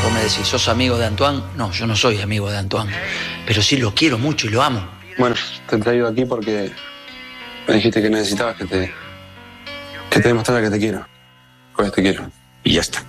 vos me decís, ¿sos amigo de Antoine? No, yo no soy amigo de Antoine, pero sí lo quiero mucho y lo amo. Bueno, te he traído aquí porque me dijiste que necesitabas que te demostrara que te quiero. Pues te quiero. Y ya está.